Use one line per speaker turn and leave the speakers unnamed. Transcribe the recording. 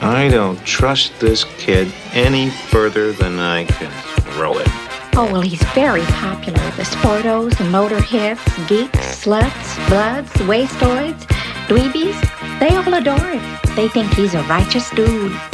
I don't trust this kid any further than I can throw it.
Oh, well, he's very popular. The sportos, the motorheads, geeks, sluts, bloods, wastoids, dweebies, they all adore him. They think he's a righteous dude.